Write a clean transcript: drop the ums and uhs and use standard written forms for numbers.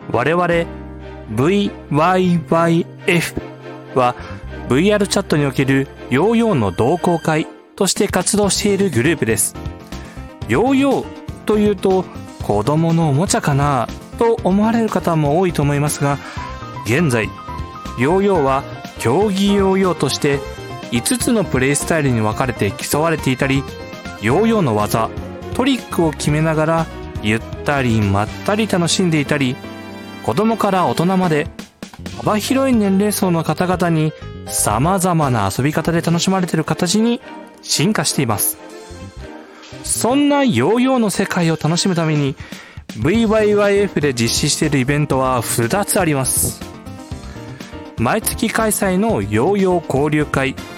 我々 VYYF は VR チャットにおけるヨーヨーの同好会として活動しているグループです。ヨーヨーというと子供のおもちゃかなと思われる方も多いと思いますが、現在ヨーヨーは競技ヨーヨーとして5つのプレイスタイルに分かれて競われていたり、ヨーヨーの技、トリックを決めながらゆったりまったり楽しんでいたり、子供から大人まで幅広い年齢層の方々に様々な遊び方で楽しまれている形に進化しています。そんなヨーヨーの世界を楽しむために VYYF で実施しているイベントは2つあります。毎月開催のヨーヨー交流会